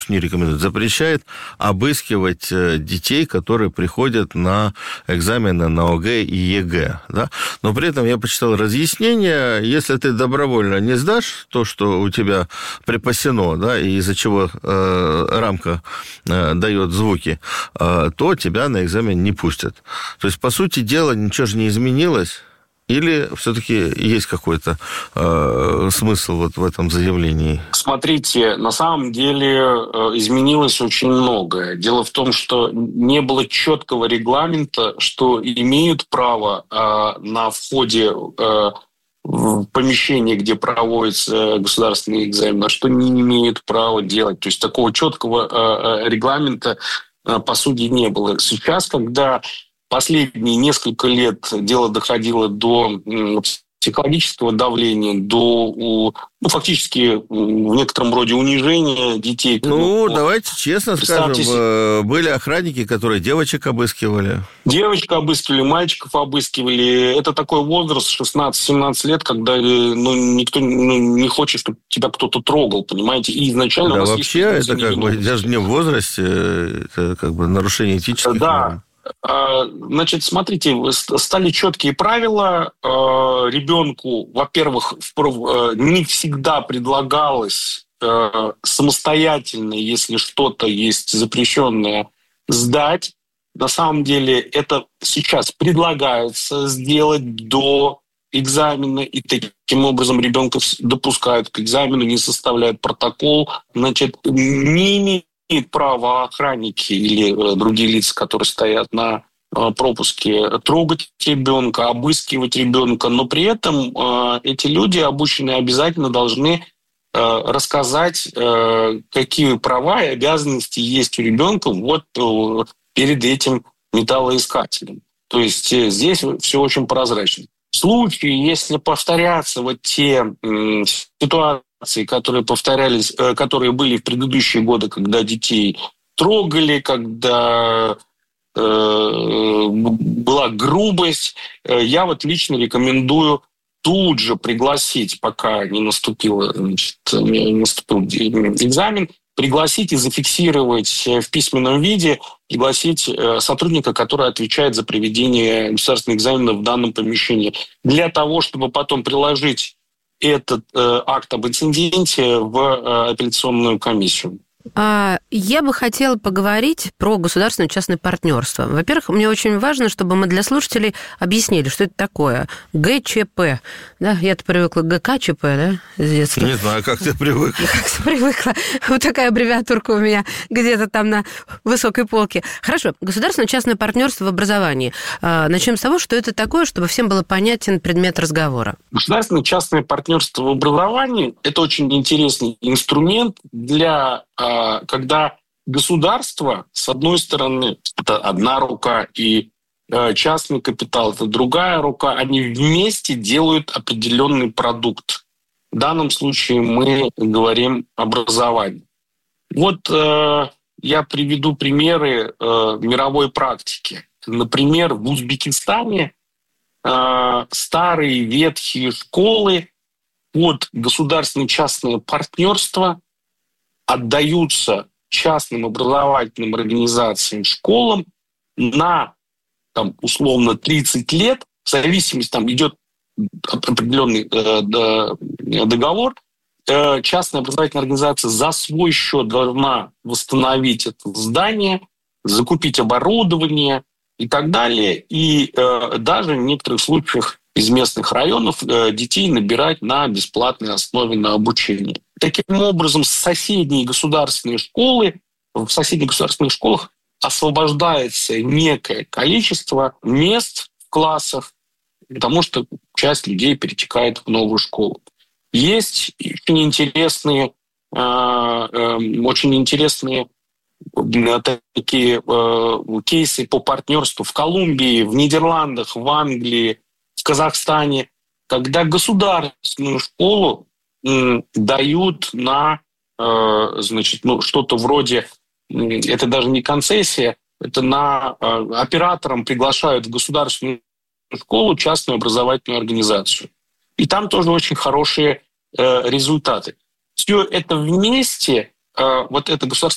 не рекомендует, запрещает обыскивать детей, которые приходят на экзамены на ОГЭ и ЕГЭ. Да? Но при этом я почитал разъяснение, если ты добровольно не сдашь то, что у тебя припасено, да, и из-за чего рамка дает звуки, то тебя на экзамен не пустят. То есть, по сути дела, ничего же не изменилось. Или все-таки есть какой-то смысл вот в этом заявлении? Смотрите, на самом деле изменилось очень многое. Дело в том, что не было четкого регламента, что имеют право на входе в помещение, где проводится государственный экзамен, а что не имеют права делать. То есть такого четкого регламента, по сути, не было. Сейчас, когда последние несколько лет дело доходило до психологического давления, до фактически в некотором роде унижения детей. Давайте честно скажем, были охранники, которые девочек обыскивали. Девочек обыскивали, мальчиков обыскивали. Это такой возраст 16-17 лет, когда никто не хочет, чтобы тебя кто-то трогал, понимаете? И изначально... Да, вообще, это как бы даже не в возрасте, это как бы нарушение этических норм. Значит, смотрите, стали четкие правила. Ребенку, во-первых, не всегда предлагалось самостоятельно, если что-то есть запрещенное, сдать. На самом деле это сейчас предлагается сделать до экзамена, и таким образом ребенка допускают к экзамену, не составляют протокол. Значит, не имеют право охранники или другие лица, которые стоят на пропуске, трогать ребенка, обыскивать ребенка, но при этом эти люди, обученные, обязательно должны рассказать, какие права и обязанности есть у ребенка вот перед этим металлоискателем. То есть здесь все очень прозрачно. В случае, если повторятся вот те ситуации, которые повторялись, которые были в предыдущие годы, когда детей трогали, когда была грубость, я вот лично рекомендую тут же пригласить, пока не наступил экзамен, пригласить и зафиксировать в письменном виде, пригласить сотрудника, который отвечает за проведение государственных экзаменов в данном помещении, для того, чтобы потом приложить этот акт об инциденте в апелляционную комиссию. Я бы хотела поговорить про государственно-частное партнерство. Во-первых, мне очень важно, чтобы мы для слушателей объяснили, что это такое ГЧП. Да, я-то привыкла к ГКЧП, да, с детства. Не знаю, как ты привыкла. Как привыкла. Вот такая аббревиатурка у меня где-то там на высокой полке. Хорошо, государственно-частное партнерство в образовании. Начнем с того, что это такое, чтобы всем было понятен предмет разговора. Государственно-частное партнерство в образовании – это очень интересный инструмент для когда государство, с одной стороны, это одна рука, и частный капитал – это другая рука, они вместе делают определенный продукт. В данном случае мы говорим образование. Вот я приведу примеры мировой практики. Например, в Узбекистане старые ветхие школы под государственно-частное партнерство отдаются частным образовательным организациям, школам на, там, условно, 30 лет, в зависимости, там идет определенный договор, частная образовательная организация за свой счет должна восстановить это здание, закупить оборудование и так далее. И даже в некоторых случаях из местных районов детей набирать на бесплатной основе на обучение. Таким образом, соседние государственные школы, в соседних государственных школах освобождается некое количество мест в классах, потому что часть людей перетекает в новую школу. Есть очень интересные такие кейсы по партнерству в Колумбии, в Нидерландах, в Англии, в Казахстане, когда государственную школу дают на что-то вроде, это даже не концессия, это на операторам приглашают в государственную школу частную образовательную организацию. И там тоже очень хорошие результаты. Все это вместе, вот эта государственная